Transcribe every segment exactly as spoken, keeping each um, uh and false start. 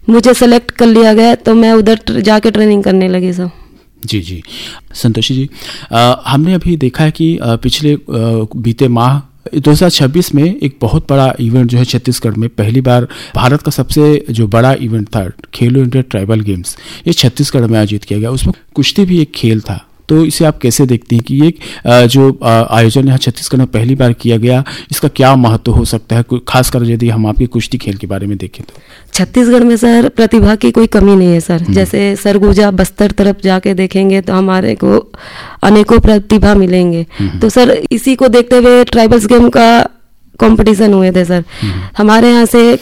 मुझे सेलेक्ट कर लिया गया तो मैं उधर जाके ट्रेनिंग करने लगी सब। जी जी संतोषी जी, आ, हमने अभी देखा है कि आ, पिछले आ, बीते माह दो हज़ार छब्बीस में एक बहुत बड़ा इवेंट जो है छत्तीसगढ़ में पहली बार भारत का सबसे जो बड़ा इवेंट था खेलो इंडिया ट्राइबल गेम्स, ये छत्तीसगढ़ में आयोजित किया गया। उसमें कुश्ती भी एक खेल था, तो इसे आप कैसे देखते हैं कि ये जो आयोजन यहाँ छत्तीसगढ़ में पहली बार किया गया, इसका क्या महत्व हो सकता है, खासकर यदि हम आपके कुश्ती खेल के बारे में देखें तो? छत्तीसगढ़ में सर प्रतिभा की कोई कमी नहीं है सर। जैसे सरगुजा बस्तर तरफ जाके देखेंगे तो हमारे को अनेकों प्रतिभा मिलेंगे। तो सर इसी को देखते हुए ट्राइबल्स गेम का कंपटीशन हुए थे सर। हमारे यहाँ से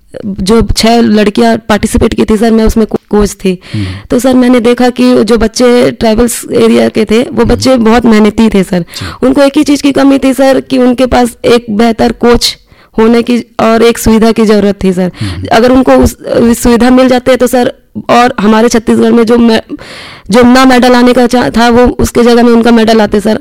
जो छह लड़कियां पार्टिसिपेट की थी सर, मैं उसमें कोच थी। तो सर मैंने देखा कि जो बच्चे ट्राइबल्स एरिया के थे वो बच्चे बहुत मेहनती थे सर। उनको एक ही चीज की कमी थी सर कि उनके पास एक बेहतर कोच होने की और एक सुविधा की जरूरत थी सर। अगर उनको उस सुविधा मिल जाते तो सर, और हमारे छत्तीसगढ़ में जो जो ना मेडल आने का था वो उसके जगह में उनका मेडल आते सर।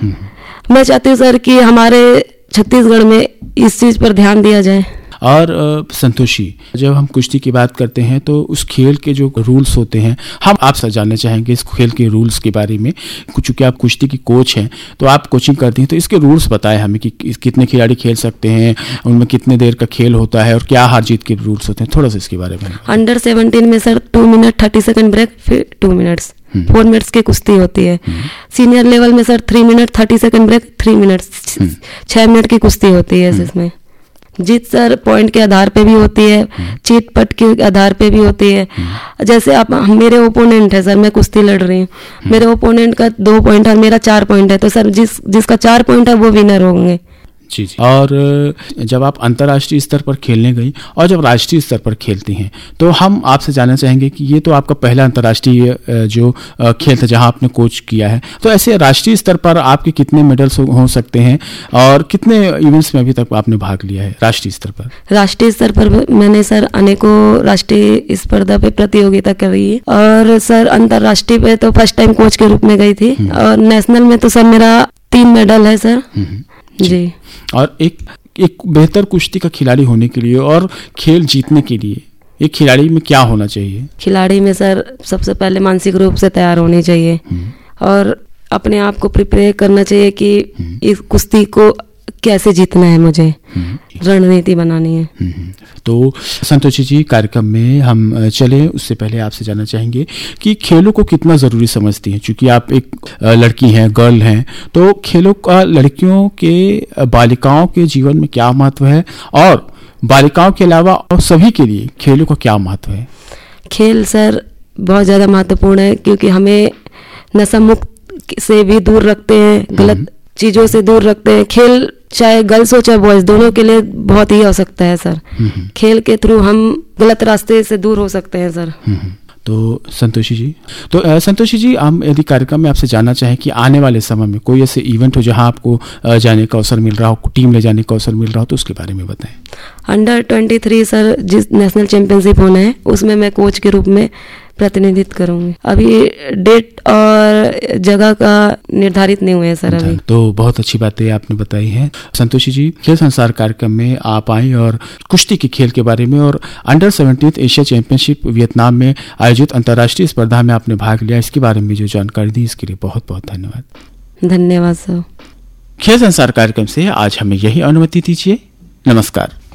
मैं चाहती हूँ सर कि हमारे छत्तीसगढ़ में इस चीज पर ध्यान दिया जाए। और संतोषी, जब हम कुश्ती की बात करते हैं तो उस खेल के जो रूल्स होते हैं, हम आपसे जानना चाहेंगे इस खेल के रूल्स के बारे में। चूंकि आप कुश्ती की कोच हैं तो आप कोचिंग करती हैं, तो इसके रूल्स बताएं हमें कि कितने खिलाड़ी खेल सकते हैं, उनमें कितने देर का खेल होता है और क्या हार जीत के रूल्स होते हैं, थोड़ा सा इसके बारे में। अंडर सेवनटीन में sir to minute thirty second break, फिर टू मिनट्स फोर मिनट्स की कुश्ती होती है। सीनियर लेवल में sir three minute thirty second break, three minutes छह मिनट की कुश्ती होती है। इसमें जीत सर पॉइंट के आधार पे भी होती है, चीट पट के आधार पे भी होती है। जैसे आप मेरे ओपोनेंट है सर, मैं कुश्ती लड़ रही हूँ, मेरे ओपोनेंट का दो पॉइंट है, मेरा चार पॉइंट है, तो सर जिस जिसका चार पॉइंट है वो विनर होंगे। जी जी। और जब आप अंतर्राष्ट्रीय स्तर पर खेलने गई और जब राष्ट्रीय स्तर पर खेलती हैं, तो हम आपसे जानना चाहेंगे कि ये तो आपका पहला अंतर्राष्ट्रीय जो खेल था जहां आपने कोच किया है, तो ऐसे राष्ट्रीय स्तर पर आपके कितने मेडल्स हो सकते हैं और कितने इवेंट्स में अभी तक आपने भाग लिया है राष्ट्रीय स्तर पर? राष्ट्रीय स्तर पर मैंने सर अनेकों राष्ट्रीय स्पर्धा पे प्रतियोगिता करी है, और सर अंतर्राष्ट्रीय पे तो फर्स्ट टाइम कोच के रूप में गई थी, और नेशनल में तो सर मेरा तीन मेडल है सर। जी। और एक एक बेहतर कुश्ती का खिलाड़ी होने के लिए और खेल जीतने के लिए एक खिलाड़ी में क्या होना चाहिए? खिलाड़ी में सर सबसे पहले मानसिक रूप से तैयार होनी चाहिए और अपने आप को प्रिपेयर करना चाहिए कि इस कुश्ती को कैसे जीतना है, मुझे रणनीति बनानी है। तो संतोषी जी, कार्यक्रम में हम चले उससे पहले आपसे जानना चाहेंगे कि खेलों को कितना ज़रूरी समझती हैं, क्योंकि आप एक लड़की हैं, गर्ल हैं, तो खेलों का लड़कियों के बालिकाओं के जीवन में क्या महत्व है और बालिकाओं के अलावा और सभी के लिए खेलों का क्या महत्व है? खेल सर बहुत ज़्यादा महत्वपूर्ण है, क्योंकि हमें नशा मुक्त से भी दूर रखते हैं, गलत चीज़ों से दूर रखते हैं। खेल चाहे गर्ल्स हो चाहे बॉयज, दोनों के लिए बहुत ही आवश्यकता है सर। खेल के थ्रू हम गलत रास्ते से दूर हो सकते हैं सर। तो संतोषी जी, तो संतोषी जी, हम यदि कार्यक्रम में आपसे जानना चाहें कि आने वाले समय में कोई ऐसे इवेंट हो जहां आपको जाने का अवसर मिल रहा हो, टीम ले जाने का अवसर मिल रहा हो, तो उसके बारे में बताएं। अंडर ट्वेंटी थ्री सर जिस नेशनल चैंपियनशिप होना है उसमें मैं कोच के रूप में प्रतिनिधित्व करूंगी। अभी डेट और जगह का निर्धारित नहीं हुए हैं सर अभी। तो बहुत अच्छी बातें आपने बताई हैं संतोषी जी। खेल संसार कार्यक्रम में आप आई और कुश्ती के खेल के बारे में और under seventeen Asia championship Vietnam में आयोजित अंतर्राष्ट्रीय स्पर्धा में आपने भाग लिया, इसके बारे में जो जानकारी दी इसके लिए बहुत बहुत धन्यवाद। धन्यवाद सर। खेल संसार कार्यक्रम से आज हमें यही अनुमति दीजिए। नमस्कार।